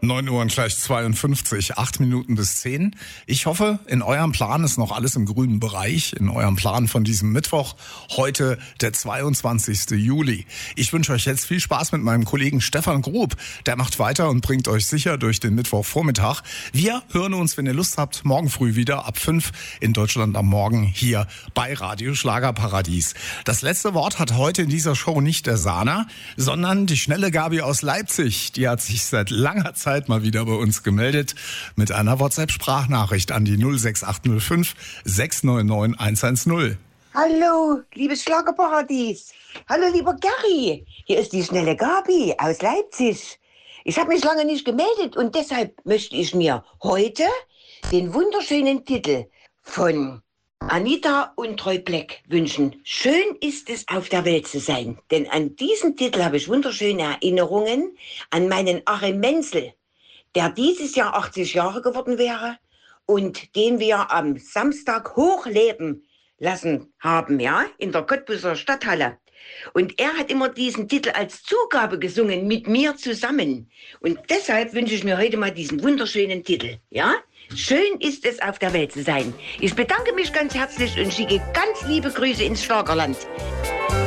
9 Uhr und gleich 52, 8 Minuten bis 10. Ich hoffe, in eurem Plan ist noch alles im grünen Bereich, in eurem Plan von diesem Mittwoch, heute der 22. Juli. Ich wünsche euch jetzt viel Spaß mit meinem Kollegen Stefan Grub. Der macht weiter und bringt euch sicher durch den Mittwochvormittag. Wir hören uns, wenn ihr Lust habt, morgen früh wieder ab 5 in Deutschland am Morgen hier bei Radio Schlagerparadies. Das letzte Wort hat heute in dieser Show nicht der Sana, sondern die schnelle Gabi aus Leipzig. Die hat sich seit langer Zeit mal wieder bei uns gemeldet mit einer WhatsApp-Sprachnachricht an die 06805 699 110. Hallo, liebes Schlagerparadies. Hallo, lieber Gary. Hier ist die schnelle Gabi aus Leipzig. Ich habe mich lange nicht gemeldet und deshalb möchte ich mir heute den wunderschönen Titel von Anita und Troy Black wünschen. Schön ist es, auf der Welt zu sein. Denn an diesen Titel habe ich wunderschöne Erinnerungen an meinen Achim Menzel, der dieses Jahr 80 Jahre geworden wäre und den wir am Samstag hochleben lassen haben, ja, in der Cottbuser Stadthalle. Und er hat immer diesen Titel als Zugabe gesungen, mit mir zusammen. Und deshalb wünsche ich mir heute mal diesen wunderschönen Titel, ja? Schön ist es, auf der Welt zu sein. Ich bedanke mich ganz herzlich und schicke ganz liebe Grüße ins Schlagerland.